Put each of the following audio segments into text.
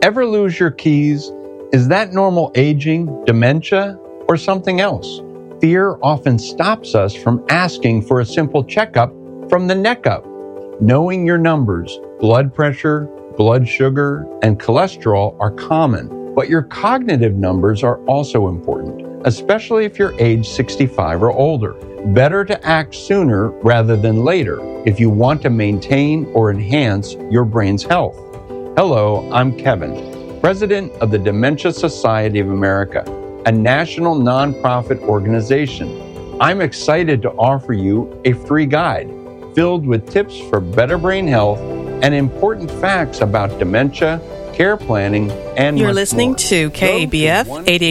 Ever lose your keys? Is that normal aging, dementia, or something else? Fear often stops us from asking for a simple checkup from the neck up. Knowing your numbers, blood pressure, blood sugar, and cholesterol are common, but your cognitive numbers are also important, especially if you're age 65 or older. Better to act sooner rather than later if you want to maintain or enhance your brain's health. Hello, I'm Kevin, President of the Dementia Society of America, a national nonprofit organization. I'm excited to offer you a free guide filled with tips for better brain health and important facts about dementia, care planning, and You're listening more. To KABF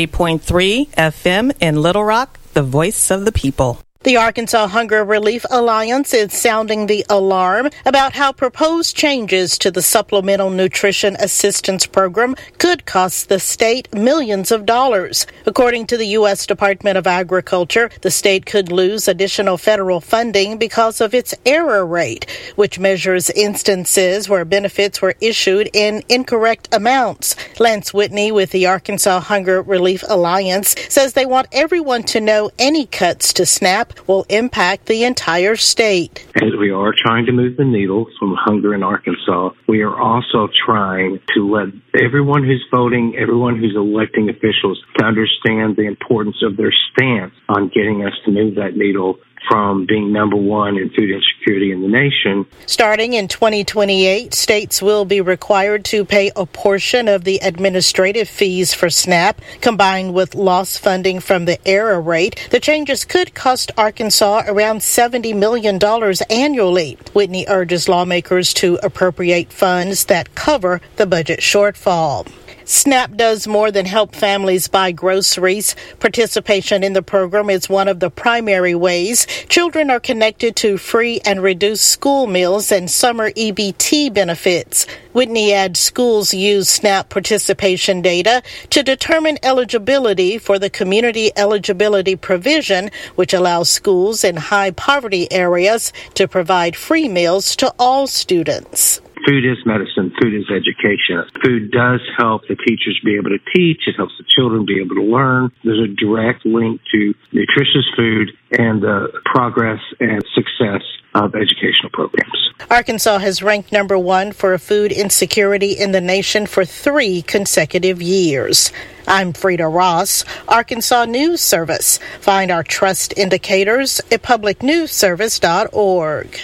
88.3 FM in Little Rock, the voice of the people. The Arkansas Hunger Relief Alliance is sounding the alarm about how proposed changes to the Supplemental Nutrition Assistance Program could cost the state millions of dollars. According to the U.S. Department of Agriculture, the state could lose additional federal funding because of its error rate, which measures instances where benefits were issued in incorrect amounts. Lance Whitney with the Arkansas Hunger Relief Alliance says they want everyone to know any cuts to SNAP will impact the entire state. As we are trying to move the needle from hunger in Arkansas, we are also trying to let everyone who's voting, everyone who's electing officials, to understand the importance of their stance on getting us to move that needle from being number one in food insecurity in the nation. Starting in 2028, states will be required to pay a portion of the administrative fees for SNAP, combined with lost funding from the error rate. The changes could cost Arkansas around $70 million annually. Whitney urges lawmakers to appropriate funds that cover the budget shortfall. SNAP does more than help families buy groceries. Participation in the program is one of the primary ways children are connected to free and reduced school meals and summer EBT benefits. Whitney adds schools use SNAP participation data to determine eligibility for the community eligibility provision, which allows schools in high poverty areas to provide free meals to all students. Food is medicine. Food is education. Food does help the teachers be able to teach. It helps the children be able to learn. There's a direct link to nutritious food and the progress and success of educational programs. Arkansas has ranked number one for food insecurity in the nation for 3 consecutive years. I'm Frida Ross, Arkansas News Service. Find our trust indicators at publicnewsservice.org.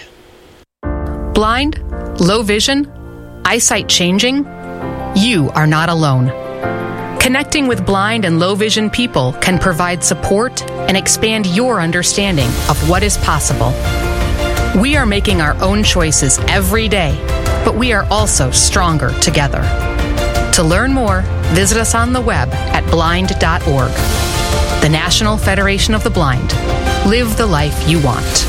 Blind? Low vision? Eyesight changing? You are not alone. Connecting with blind and low vision people can provide support and expand your understanding of what is possible. We are making our own choices every day, but we are also stronger together. To learn more, visit us on the web at blind.org. The National Federation of the Blind. Live the life you want.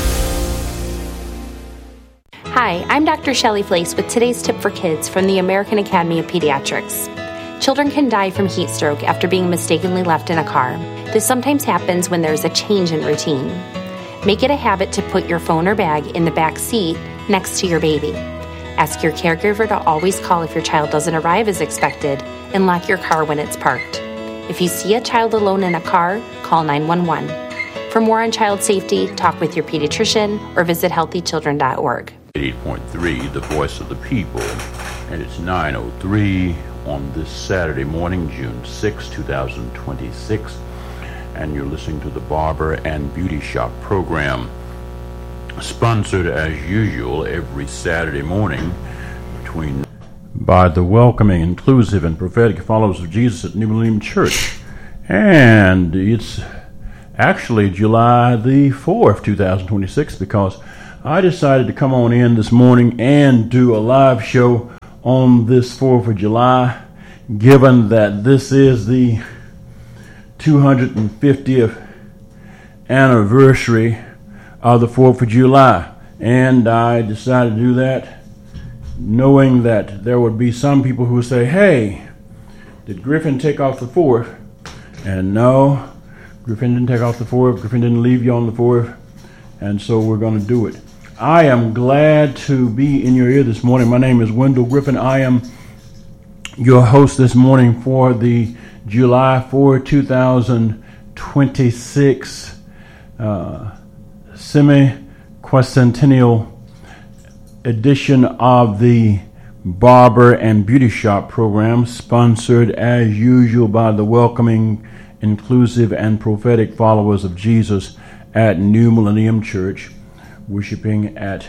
Hi, I'm Dr. Shelley Flace with today's tip for kids from the American Academy of Pediatrics. Children can die from heat stroke after being mistakenly left in a car. This sometimes happens when there's a change in routine. Make it a habit to put your phone or bag in the back seat next to your baby. Ask your caregiver to always call if your child doesn't arrive as expected, and lock your car when it's parked. If you see a child alone in a car, call 911. For more on child safety, talk with your pediatrician or visit healthychildren.org. 8.3, the voice of the people, and it's 9:03 on this Saturday morning, June 6, 2026, and you're listening to the Barber and Beauty Shop program, sponsored as usual every Saturday morning by the welcoming, inclusive, and prophetic followers of Jesus at New Millennium Church. And it's actually July the 4th, 2026, because I decided to come on in this morning and do a live show on this 4th of July, given that this is the 250th anniversary of the 4th of July. And I decided to do that knowing that there would be some people who would say, hey, did Griffin take off the 4th? And no, Griffin didn't take off the 4th. Griffin didn't leave you on the 4th. And so we're going to do it. I am glad to be in your ear this morning. My name is Wendell Griffin. I am your host this morning for the July 4, 2026 semi-quincentennial edition of the Barber and Beauty Shop program, sponsored as usual by the welcoming, inclusive, and prophetic followers of Jesus at New Millennium Church, worshiping at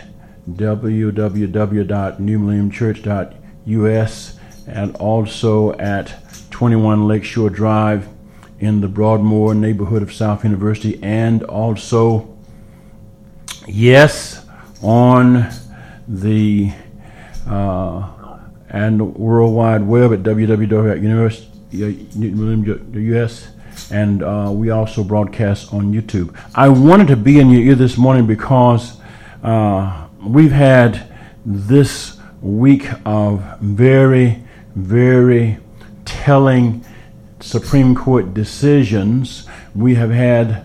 www.newmillenniumchurch.us and also at 21 Lakeshore Drive in the Broadmoor neighborhood of South University, and also, yes, on the and World Wide Web at www.university.us, and we also broadcast on YouTube. I wanted to be in your ear this morning because we've had this week of very, very telling Supreme Court decisions. We have had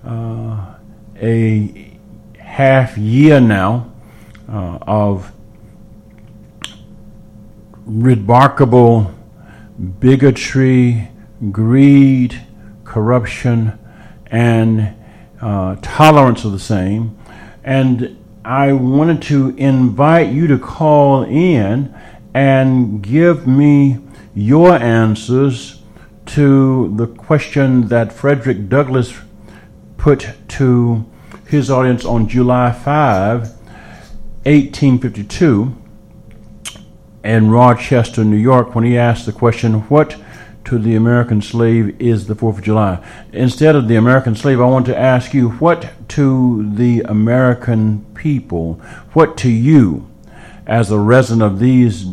a half year now of remarkable bigotry, greed, corruption, and tolerance of the same. And I wanted to invite you to call in and give me your answers to the question that Frederick Douglass put to his audience on July 5, 1852, in Rochester, New York, when he asked the question, what to the American slave is the 4th of July? Instead of the American slave, I want to ask you, what to the American people, what to you as a resident of these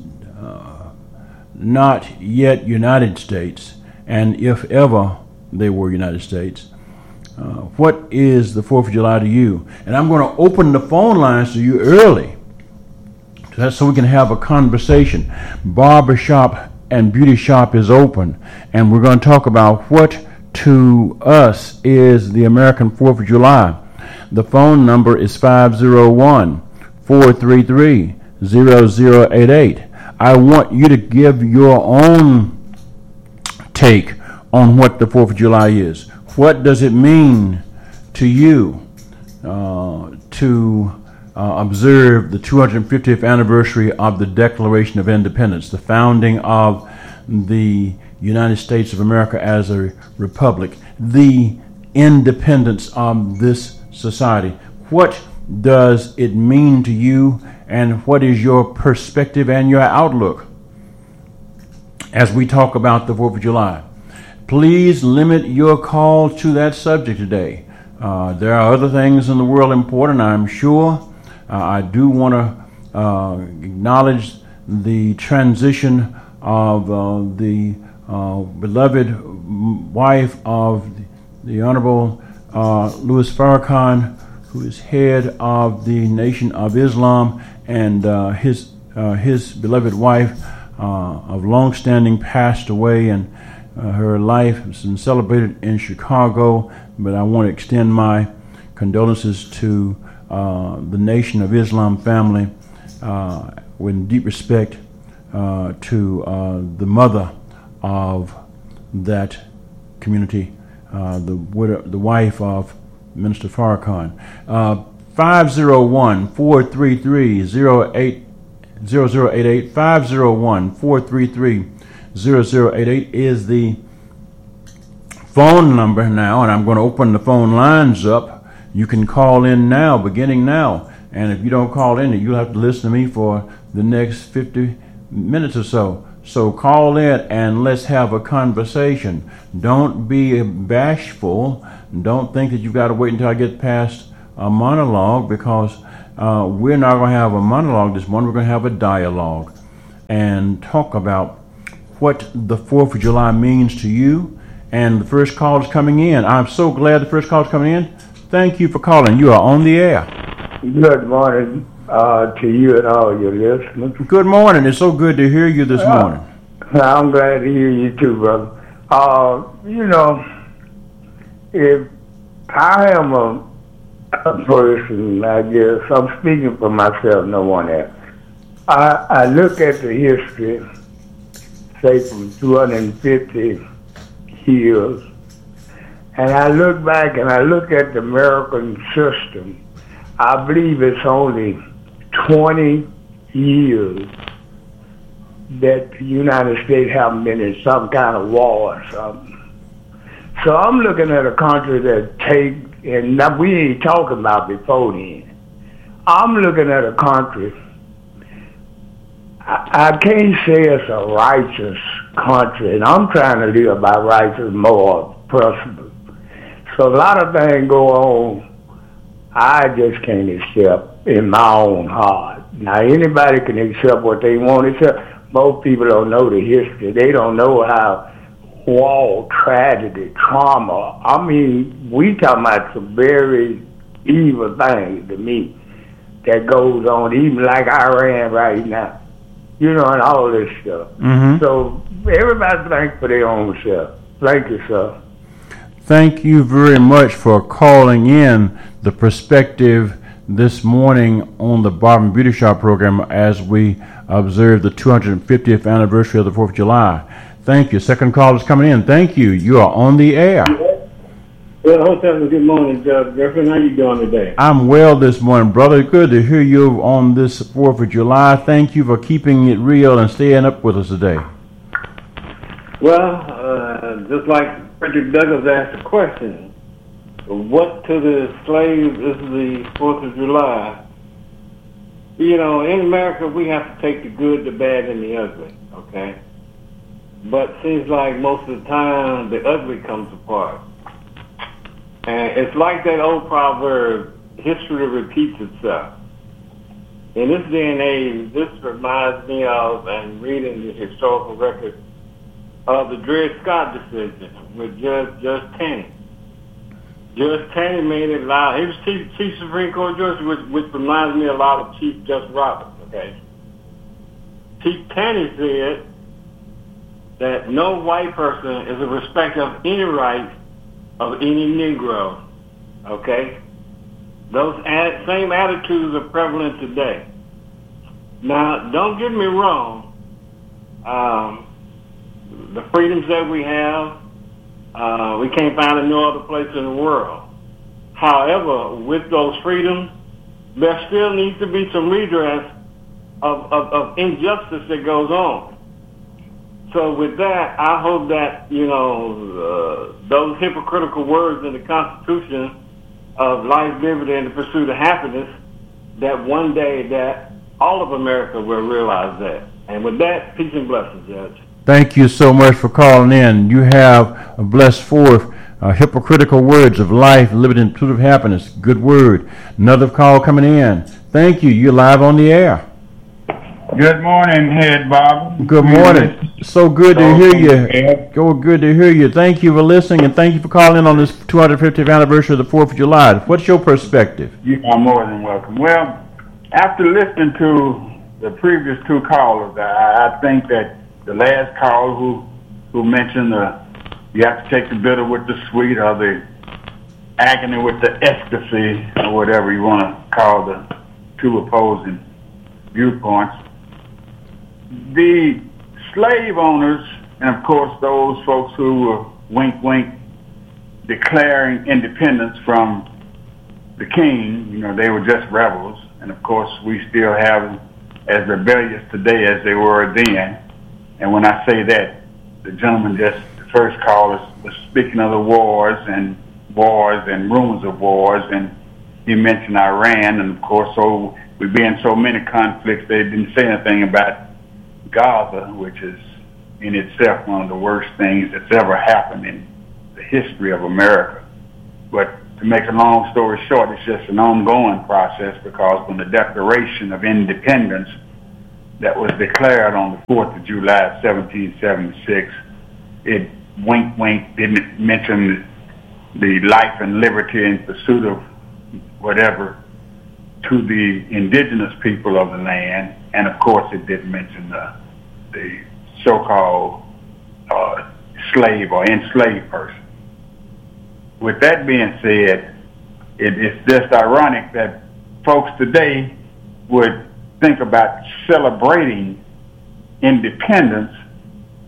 not yet United States, and if ever they were United States, what is the 4th of July to you? And I'm going to open the phone lines to you early so we can have a conversation. Barbershop and Beauty Shop is open, and we're going to talk about what to us is the American 4th of July. The phone number is 501-433-0088. I want you to give your own take on what the 4th of July is. What does it mean to you to observe the 250th anniversary of the Declaration of Independence, the founding of the United States of America as a republic, the independence of this society? What does it mean to you, and what is your perspective and your outlook as we talk about the 4th of July? Please limit your call to that subject today. There are other things in the world important, I'm sure. I do want to acknowledge the transition of the beloved wife of the Honorable Louis Farrakhan, who is head of the Nation of Islam, and his beloved wife of long-standing passed away, and her life has been celebrated in Chicago. But I want to extend my condolences to the Nation of Islam family with deep respect to the mother of that community, the wife of Minister Farrakhan. 501-433-0088, 501-433-0088 is the phone number now, and I'm going to open the phone lines up. You can call in now, beginning now, and if you don't call in, you'll have to listen to me for the next 50 minutes or so. So call in and let's have a conversation. Don't be bashful. Don't think that you've got to wait until I get past a monologue, because we're not going to have a monologue this morning. We're going to have a dialogue and talk about what the 4th of July means to you. And the first call is coming in. I'm so glad the first call is coming in. Thank you for calling. You are on the air. Good morning to you and all your listeners. Good morning. It's so good to hear you this morning. I'm glad to hear you too, brother. If I am a person, I guess, I'm speaking for myself, no one else. I look at the history say from 250 years. And I look back and I look at the American system. I believe it's only 20 years that the United States haven't been in some kind of war or something. So I'm looking at a country that and we ain't talking about before then. I'm looking at a country, I can't say it's a righteous country, and I'm trying to live by righteous moral principles. So a lot of things go on I just can't accept in my own heart. Now anybody can accept what they want to accept. Most people don't know the history. They don't know how war, tragedy, trauma. I mean, we talking about some very evil things to me that goes on, even like Iran right now. You know, and all this stuff. Mm-hmm. So everybody think for their own self. Thank you, sir. Thank you very much for calling in the perspective this morning on the Barber and Beauty Shop program as we observe the 250th anniversary of the 4th of July. Thank you. Second call is coming in. Thank you. You are on the air. Well, Hotel, good morning, Judge Griffin. How you doing today? I'm well this morning, brother. Good to hear you on this 4th of July. Thank you for keeping it real and staying up with us today. Well, just like Frederick Douglass asked the question, what to the slave is the 4th of July? You know, in America, we have to take the good, the bad, and the ugly, okay? But it seems like most of the time, the ugly comes apart. And it's like that old proverb, history repeats itself. In this day and age, this reminds me of, and reading the historical record, of the Dred Scott decision with Judge Taney. Judge Taney made it loud. He was Chief Supreme Court Judge, which reminds me a lot of Chief Justice Roberts, okay? Chief Taney said that no white person is a respecter of any right of any Negro, okay? Those same attitudes are prevalent today. Now, don't get me wrong. The freedoms that we have, we can't find in no other place in the world. However, with those freedoms, there still needs to be some redress of injustice that goes on. So with that, I hope that, you know, those hypocritical words in the Constitution of life, liberty, and the pursuit of happiness, that one day that all of America will realize that. And with that, peace and blessings, Judge. Thank you so much for calling in. You have a blessed 4th. Hypocritical words of life, liberty, and pursuit of happiness. Good word. Another call coming in. Thank you. You're live on the air. Good morning, Head Bob. Good morning. So good to hear you. Good to hear you. Thank you for listening, and thank you for calling in on this 250th anniversary of the 4th of July. What's your perspective? You are more than welcome. Well, after listening to the previous two callers, I think that the last caller who mentioned you have to take the bitter with the sweet, or the agony with the ecstasy, or whatever you want to call the two opposing viewpoints. The slave owners, and of course those folks who were wink wink declaring independence from the king, you know, they were just rebels, and of course we still have them as rebellious today as they were then. And when I say that, the gentleman the first caller was speaking of the wars and rumors of wars, and he mentioned Iran, and of course, so we be in so many conflicts, they didn't say anything about Gaza, which is in itself one of the worst things that's ever happened in the history of America. But to make a long story short, it's just an ongoing process, because when the Declaration of Independence that was declared on the 4th of July, 1776, it wink didn't mention the life and liberty and pursuit of whatever to the indigenous people of the land, and of course it didn't mention the so-called slave or enslaved person. With that being said, it's just ironic that folks today would think about celebrating independence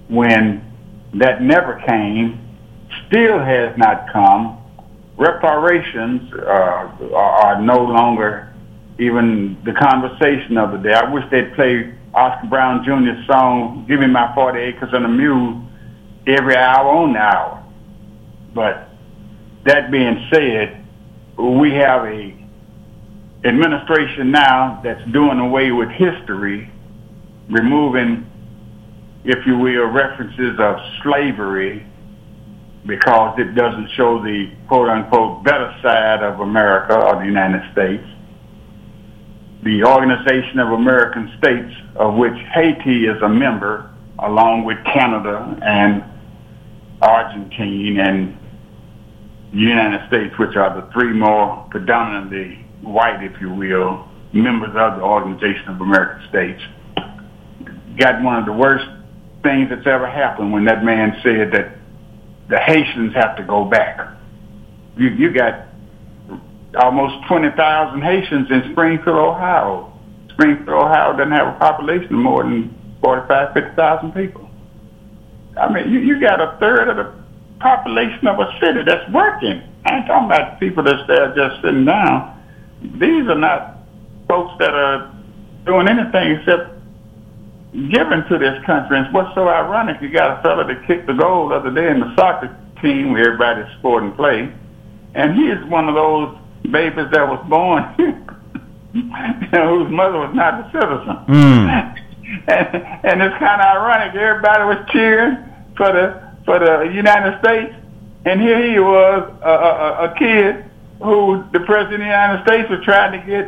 when that never came, still has not come. Reparations are no longer even the conversation of the day. I wish they'd play Oscar Brown Jr.'s song, Give Me My 40 Acres and a Mule, every hour on the hour. But that being said, we have a administration now that's doing away with history, removing, if you will, references of slavery because it doesn't show the quote-unquote better side of America or the United States. The Organization of American States, of which Haiti is a member, along with Canada and Argentina and the United States, which are the three more predominantly white, if you will, members of the Organization of American States, got one of the worst things that's ever happened when that man said that the Haitians have to go back. You got almost 20,000 Haitians in Springfield, Ohio. Springfield, Ohio doesn't have a population of more than 45,000, 50,000 people. I mean, you got a third of the population of a city that's working. I ain't talking about people that's there just sitting down. These are not folks that are doing anything except giving to this country. And what's so ironic, you got a fella that kicked the goal the other day in the soccer team where everybody's sport and play, and he is one of those babies that was born whose mother was not a citizen. And it's kind of ironic. Everybody was cheering for the United States, and here he was, a kid who the President of the United States was trying to get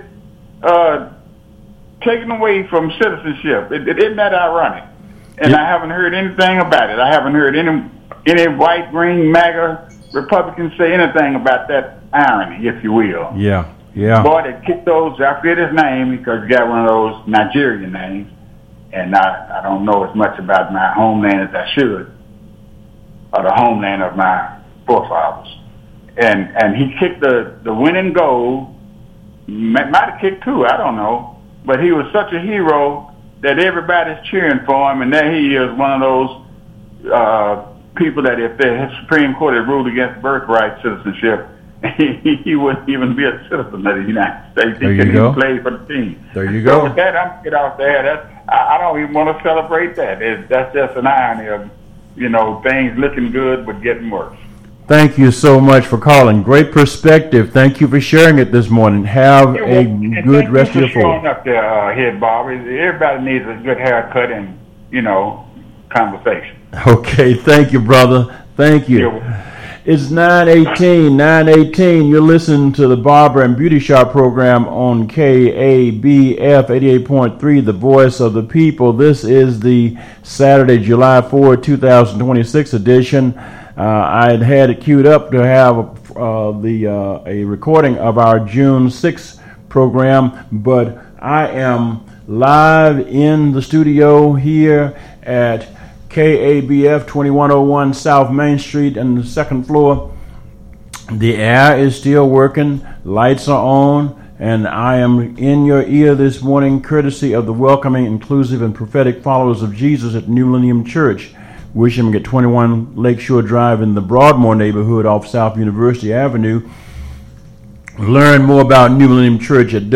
taken away from citizenship. Isn't that ironic? And yep. I haven't heard anything about it. I haven't heard any white, green, MAGA Republicans say anything about that irony, if you will. Yeah, yeah. Boy, they kicked those, I forget his name because he got one of those Nigerian names, and I don't know as much about my homeland as I should, or the homeland of my forefathers. And he kicked the winning goal, might have kicked two, I don't know, but he was such a hero that everybody's cheering for him, and there he is, one of those people that if the Supreme Court had ruled against birthright citizenship, he wouldn't even be a citizen of the United States. He couldn't even play for the team. There you go. So with that, I'm going to get off there. I don't even want to celebrate that. That's just an irony of, things looking good but getting worse. Thank you so much for calling. Great perspective. Thank you for sharing it this morning. Have a good rest of your day. Showing up there, Head Bob. Everybody needs a good haircut and, conversation. Okay. Thank you, brother. Thank you. It's 9:18. You're listening to the Barber and Beauty Shop program on KABF 88.3, the voice of the people. This is the Saturday, July 4, 2026 edition. I had it queued up to have a recording of our June 6th program, but I am live in the studio here at KABF 2101 South Main Street on the second floor. The air is still working, lights are on, and I am in your ear this morning courtesy of the welcoming, inclusive, and prophetic followers of Jesus at New Millennium Church. Wishing at 21 Lakeshore Drive in the Broadmoor neighborhood off South University Avenue. Learn more about New Millennium Church at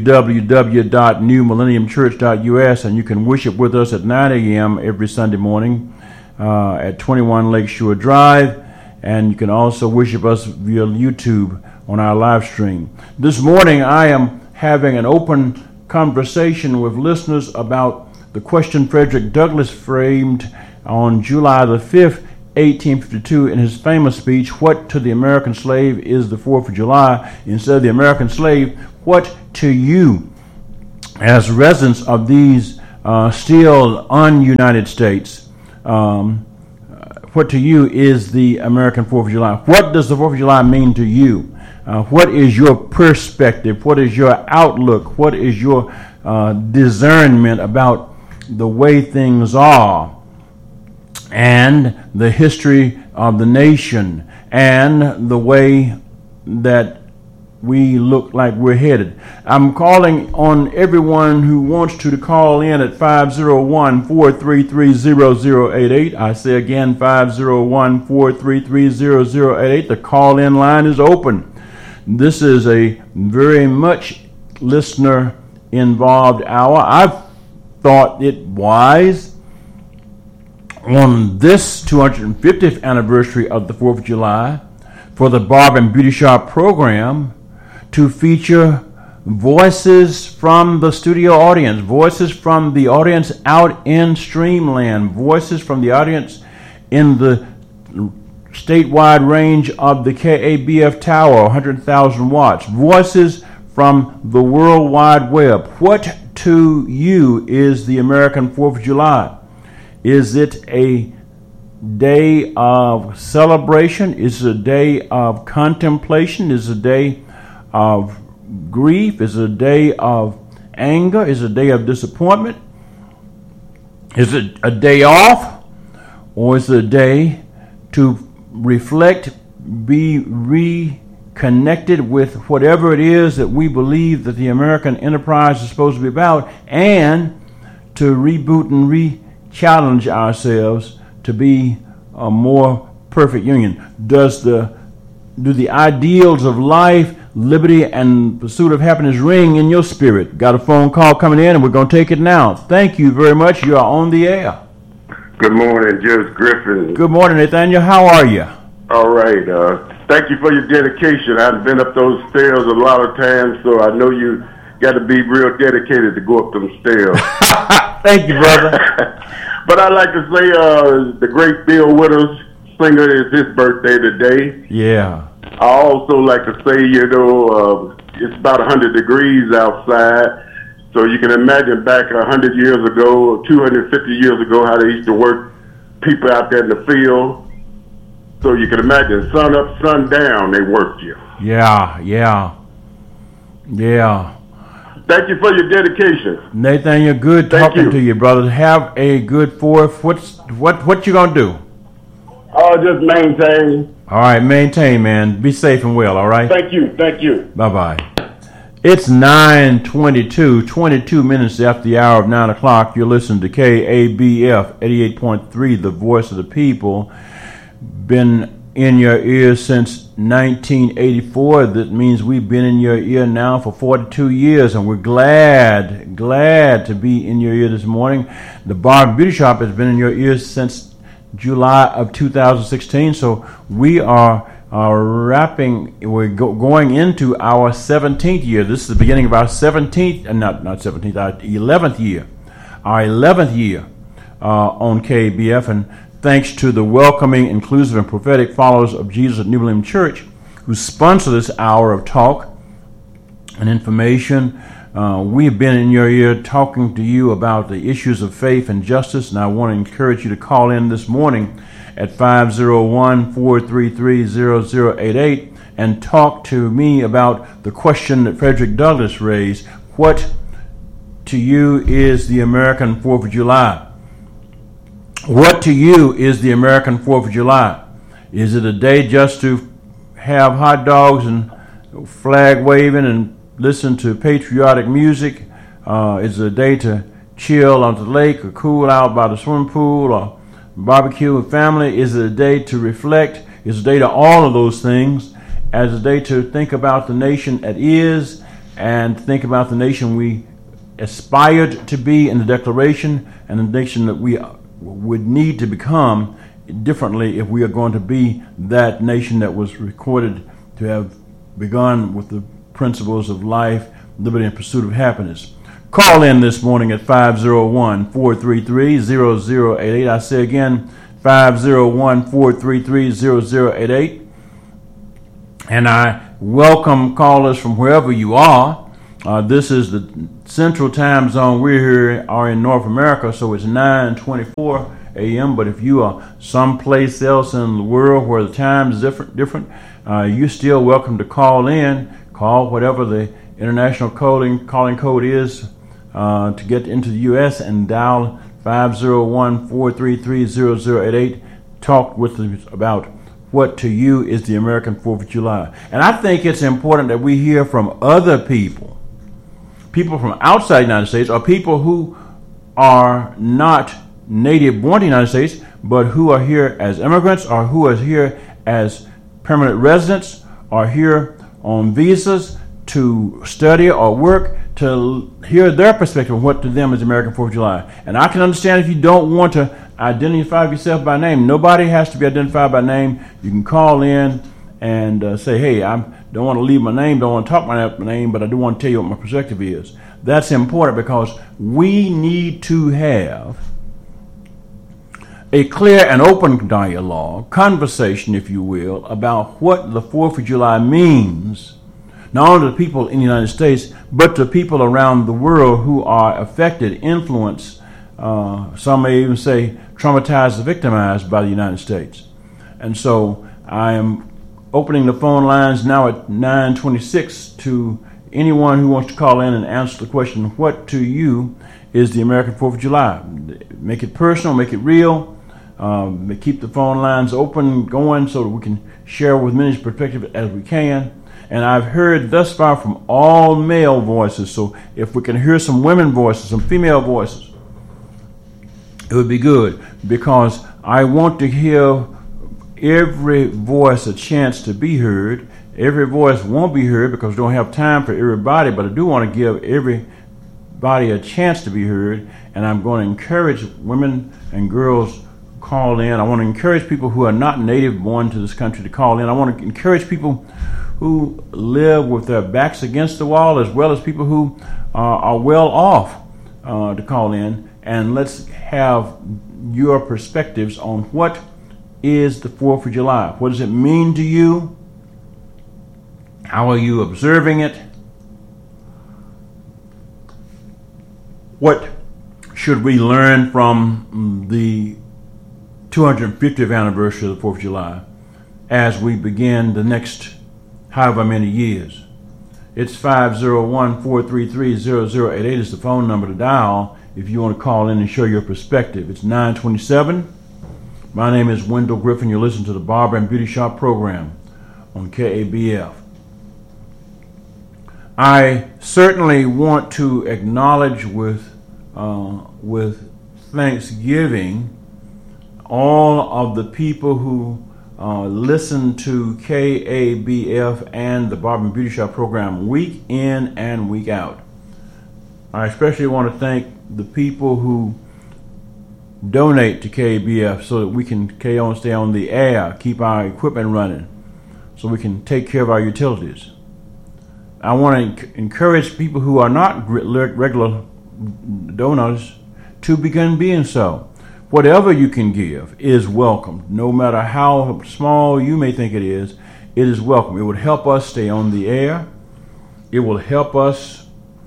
www.newmillenniumchurch.us, and you can worship with us at 9 a.m. every Sunday morning at 21 Lakeshore Drive, and you can also worship us via YouTube on our live stream. This morning I am having an open conversation with listeners about the question Frederick Douglass framed on July the 5th, 1852, in his famous speech, "What to the American slave is the 4th of July?" Instead of the American slave, what to you, as residents of these still un-United States, what to you is the American 4th of July? What does the 4th of July mean to you? What is your perspective? What is your outlook? What is your discernment about the way things are, and the history of the nation, and the way that we look like we're headed. I'm calling on everyone who wants to call in at 501-433-0088. I say again, 501-433-0088. The call-in line is open. This is a very much listener-involved hour. I've thought it wise on this 250th anniversary of the 4th of July for the Barber and Beauty Shop program to feature voices from the studio audience, voices from the audience out in Streamland, voices from the audience in the statewide range of the KABF tower, 100,000 watts, voices from the World Wide Web. What to you is the American 4th of July? Is it a day of celebration? Is it a day of contemplation? Is it a day of grief? Is it a day of anger? Is it a day of disappointment? Is it a day off? Or is it a day to reflect, be reconnected with whatever it is that we believe that the American enterprise is supposed to be about, and to reboot and re-challenge ourselves to be a more perfect union? Do the ideals of life, liberty, and pursuit of happiness ring in your spirit? Got a phone call coming in, and we're going to take it now. Thank you very much. You are on the air. Good morning, Judge Griffin. Good morning, Nathaniel. How are you? All right. Thank you for your dedication. I've been up those stairs a lot of times, so I know you got to be real dedicated to go up them stairs. Thank you, brother. But I'd like to say the great Bill Withers, singer, is his birthday today. Yeah. I also like to say, it's about 100 degrees outside. So you can imagine back 100 years ago, 250 years ago, how they used to work people out there in the field. So you can imagine sun up, sun down, they worked you. Yeah. Thank you for your dedication. Nathaniel, good talking to you, brother. Have a good 4th. What you gonna do? Just maintain. All right, maintain, man. Be safe and well, all right? Thank you. Bye-bye. It's 9:22, 22 minutes after the hour of 9 o'clock. You're listening to KABF 88.3, the voice of the people. Been in your ear since 1984. That means we've been in your ear now for 42 years, and we're glad to be in your ear this morning. The Barber and Beauty Shop has been in your ears since July of 2016, so we are going into our 17th year. This is the beginning of our 17th, not 17th, our 11th year. Our 11th year on KBF, and thanks to the welcoming, inclusive, and prophetic followers of Jesus at New Millennium Church who sponsor this hour of talk and information. We've been in your ear talking to you about the issues of faith and justice, and I want to encourage you to call in this morning at 501-433-0088 and talk to me about the question that Frederick Douglass raised. What to you is the American 4th of July? What to you is the American 4th of July? Is it a day just to have hot dogs and flag waving and listen to patriotic music? Is it a day to chill on the lake or cool out by the swimming pool or barbecue with family? Is it a day to reflect? Is it a day to all of those things? As a day to think about the nation that is, and think about the nation we aspired to be in the Declaration, and the nation that we would need to become differently if we are going to be that nation that was recorded to have begun with the principles of life, liberty, and pursuit of happiness. Call in this morning at 501-433-0088. I say again, 501-433-0088. And I welcome callers from wherever you are. This is the Central Time Zone. Are in North America, so it's 9:24 a.m. But if you are someplace else in the world where the time is different, you're still welcome to call in. Call whatever the international calling code is to get into the U.S. and dial 501-433-0088. Talk with us about what to you is the American 4th of July. And I think it's important that we hear from other people from outside the United States, or people who are not native born to the United States, but who are here as immigrants, or who are here as permanent residents, or here on visas to study or work, to hear their perspective of what to them is the American 4th of July. And I can understand if you don't want to identify yourself by name. Nobody has to be identified by name. You can call in and say, hey, I don't want to leave my name, don't want to talk my name, but I do want to tell you what my perspective is. That's important because we need to have a clear and open dialogue, conversation, if you will, about what the 4th of July means, not only to people in the United States, but to people around the world who are affected, influenced, some may even say traumatized or victimized by the United States. And so I am opening the phone lines now at 9:26 to anyone who wants to call in and answer the question, what to you is the American 4th of July? Make it personal, make it real. Keep the phone lines open, going, so that we can share with many perspectives as we can. And I've heard thus far from all male voices, so if we can hear some women voices, some female voices, it would be good, because I want to hear every voice a chance to be heard. Every voice won't be heard because we don't have time for everybody, but I do want to give everybody a chance to be heard, and I'm going to encourage women and girls call in. I want to encourage people who are not native born to this country to call in. I want to encourage people who live with their backs against the wall, as well as people who are well off to call in. And let's have your perspectives on what is the 4th of July. What does it mean to you? How are you observing it? What should we learn from the 250th anniversary of the 4th of July as we begin the next however many years? It's 501-433-0088 is the phone number to dial if you want to call in and share your perspective. It's 9:27. My name is Wendell Griffin. You're listening to the Barber and Beauty Shop program on KABF. I certainly want to acknowledge with thanksgiving all of the people who listen to KABF and the Barber and Beauty Shop program week in and week out. I especially want to thank the people who donate to KABF so that we can stay on the air, keep our equipment running, so we can take care of our utilities. I want to encourage people who are not regular donors to begin being so. Whatever you can give is welcome. No matter how small you may think it is welcome. It would help us stay on the air. It will help us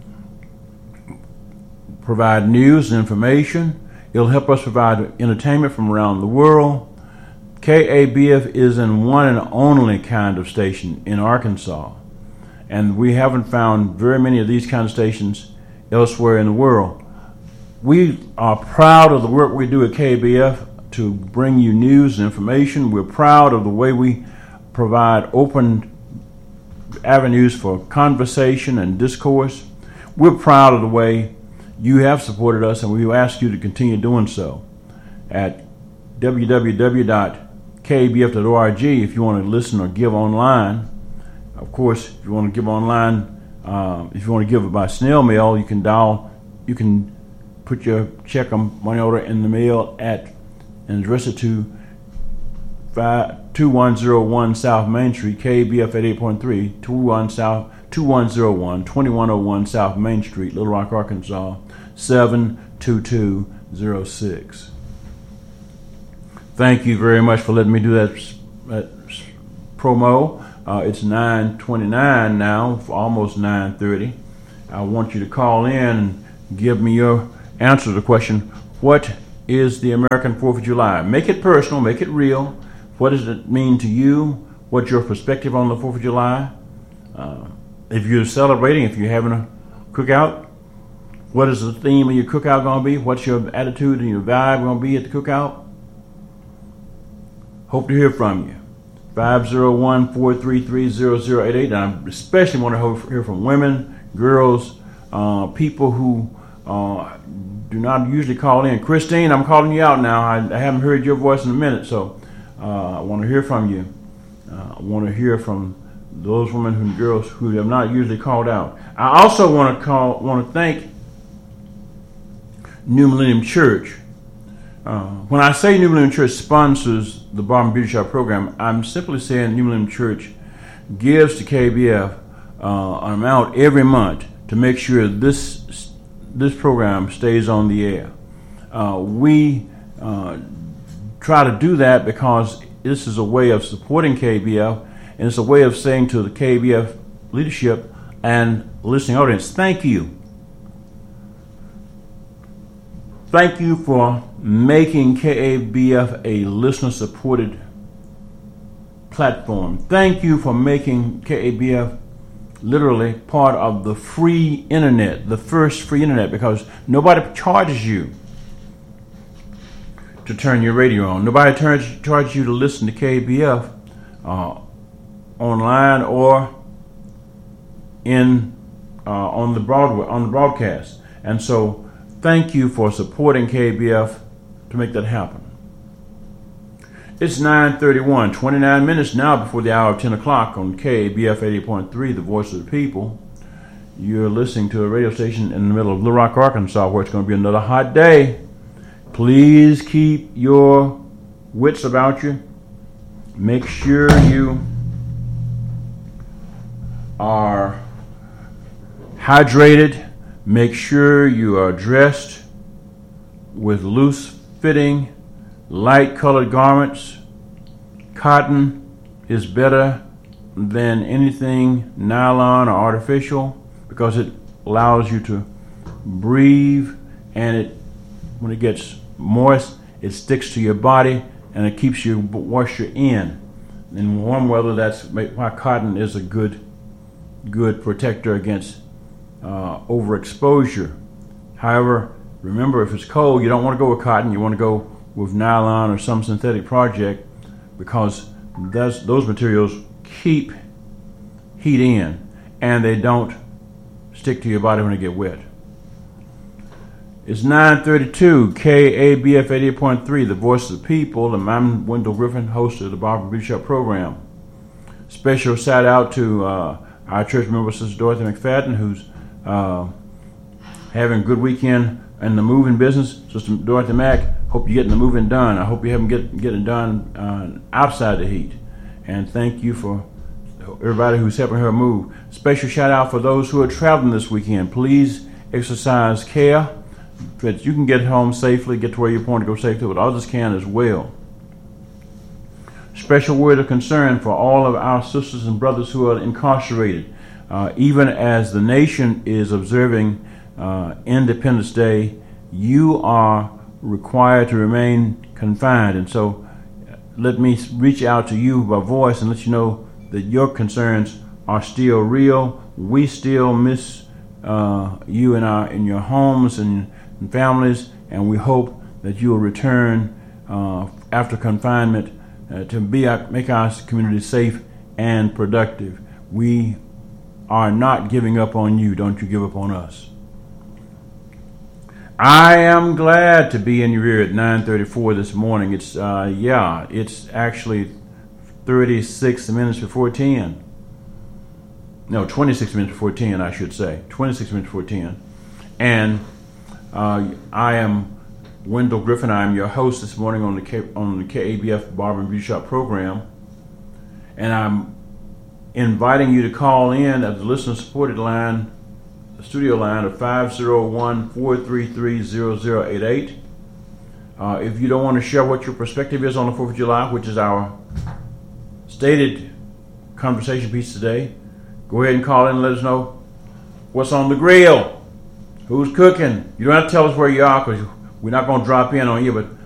provide news and information. It'll help us provide entertainment from around the world. KABF is in one and only kind of station in Arkansas. And we haven't found very many of these kind of stations elsewhere in the world. We are proud of the work we do at KABF to bring you news and information. We're proud of the way we provide open avenues for conversation and discourse. We're proud of the way you have supported us, and we ask you to continue doing so at www.kabf.org if you want to listen or give online. Of course, if you want to give online, if you want to give it by snail mail, you can put your check on money order in the mail and address it to 2101 South Main Street, KABF 88.3, 2101 South Main Street, Little Rock, Arkansas, 72206. Thank you very much for letting me do that promo. It's 9:29 now, almost 9:30. I want you to call in and give me your answer to the question, what is the American 4th of July? Make it personal, make it real. What does it mean to you? What's your perspective on the 4th of July? If you're celebrating, if you're having a cookout, what is the theme of your cookout going to be? What's your attitude and your vibe going to be at the cookout? Hope to hear from you. 501-433-0088. And I especially want to hear from women, girls, people who do not usually call in. Christine, I'm calling you out now. I haven't heard your voice in a minute, so I want to hear from you. I want to hear from those women and girls who have not usually called out. I also want to thank New Millennium Church. When I say New Millennium Church sponsors the Barber and Beauty Shop program, I'm simply saying New Millennium Church gives to KBF an amount every month to make sure this program stays on the air. We try to do that because this is a way of supporting KBF, and it's a way of saying to the KBF leadership and listening audience, thank you. Thank you for making KABF a listener-supported platform. Thank you for making KABF literally part of the free internet, the first free internet, because nobody charges you to turn your radio on. Nobody charges you to listen to KBF online or on the broadcast. And so thank you for supporting KBF to make that happen. It's 9:31, 29 minutes now before the hour of 10 o'clock on KBF 80.3, the voice of the people. You're listening to a radio station in the middle of Little Rock, Arkansas, where it's going to be another hot day. Please keep your wits about you. Make sure you are hydrated. Make sure you are dressed with loose-fitting, light-colored garments. Cotton is better than anything nylon or artificial because it allows you to breathe, and when it gets moist, it sticks to your body and it keeps your moisture in. In warm weather, that's why cotton is a good protector against overexposure. However, remember, if it's cold, you don't want to go with cotton. You want to go with nylon or some synthetic project because those materials keep heat in and they don't stick to your body when they get wet. It's 9:32, KABF 88.3, the voice of the people, and I'm Wendell Griffin, host of the Barber and Beauty Shop program. Special shout out to our church member, Sister Dorothy McFadden, who's having a good weekend in the moving business. Sister Dorothy Mack, hope you're getting the moving done. I hope you haven't getting done outside the heat. And thank you for everybody who's helping her move. Special shout out for those who are traveling this weekend. Please exercise care that you can get home safely, get to where you want to go safely, but others can as well. Special word of concern for all of our sisters and brothers who are incarcerated. Even as the nation is observing Independence Day, you are required to remain confined. And so let me reach out to you by voice and let you know that your concerns are still real. We still miss you in your homes and families, and we hope that you will return after confinement to make our community safe and productive. We are not giving up on you. Don't you give up on us. I am glad to be in your ear at 9:34 this morning. It's actually 36 minutes before 10. No, 26 minutes before 10, I should say. 26 minutes before 10. And I am Wendell Griffin. I am your host this morning on the KABF Barber and Beauty Shop program. And I'm inviting you to call in at the listener-supported line, the studio line of 501-433-0088. If you don't want to share what your perspective is on the 4th of July, which is our stated conversation piece today, go ahead and call in and let us know what's on the grill, who's cooking. You don't have to tell us where you are because we're not going to drop in on you, but